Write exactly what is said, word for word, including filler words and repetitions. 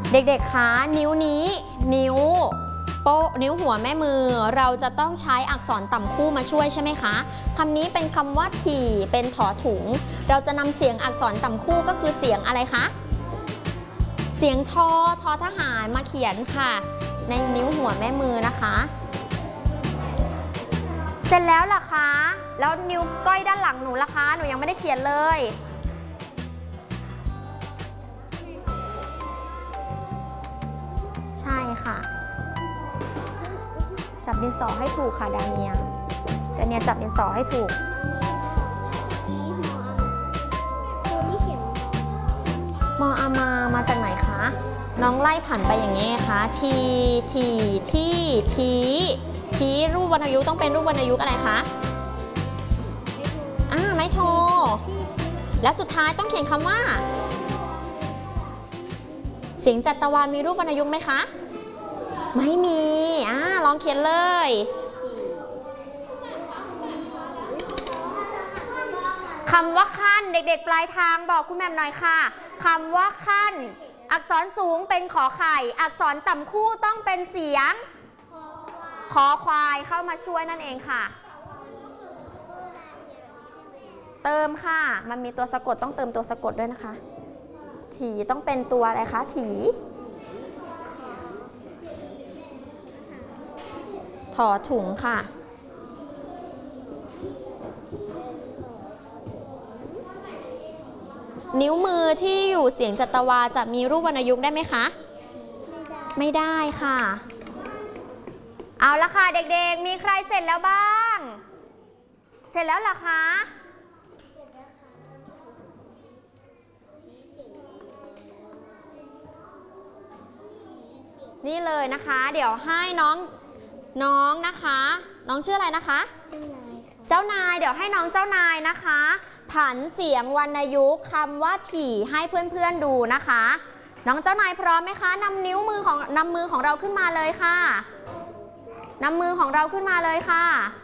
เด็กๆคะนิ้วนี้นิ้วโป้นิ้วหัวแม่มือเราจะต้องใช้อักษรต่ำคู่มาช่วยใช่ไหมคะคำนี้เป็นคำว่าถี่เป็นถอถุงเราจะนำเสียงอักษรต่ำคู่ก็คือเสียงอะไรคะเสียงทอทอทหารมาเขียนค่ะในนิ้วหัวแม่มือนะคะเสร็จแล้วล่ะคะแล้วนิ้วก้อยด้านหลังหนูล่ะคะหนูยังไม่ได้เขียนเลยใช่ค่ะจับดินสอให้ถูกค่ะดาเนียดาเนียจับดินสอให้ถูกมออามามาจากไหนคะน้องไล่ผ่านไปอย่างนี้คะทีทีที่ทีทีรูปวรรณยุกต์ต้องเป็นรูปวรรณยุกต์อะไรคะอ่าไม่โทและสุดท้ายต้องเขียนคำว่าเสียงจัตวาลมีรูปวรรณยุกต์ไหมคะไม่มีอ่าลองเขียนเลยคำว่าขั้นเด็กๆปลายทางบอกคุณแม่หน่อยค่ะคำว่าขั้นอักษรสูงเป็นขอไข่อักษรต่ำคู่ต้องเป็นเสียงขอควายเข้ามาช่วยนั่นเองค่ะเติมค่ะมันมีตัวสะกดต้องเติมตัวสะกดด้วยนะคะถีต้องเป็นตัวอะไรคะถีถอถุงค่ะนิ้วมือที่อยู่เสียงจัตวาจะมีรูปวรรณยุกต์ได้ไหมคะไม่ได้ค่ะเอาละค่ะเด็กๆมีใครเสร็จแล้วบ้างเสร็จแล้วเหรอคะนี่เลยนะคะเดี๋ยวให้น้องน้องนะคะน้องชื่ออะไรนะคะเจ้านายเดี๋ยวให้น้องเจ้านายนะคะผันเสียงวรรณยุกต์คำว่าถี่ให้เพื่อนๆดูนะคะน้องเจ้านายพร้อมไหมคะนำนิ้วมือของนำมือของเราขึ้นมาเลยค่ะนำมือของเราขึ้นมาเลยค่ะ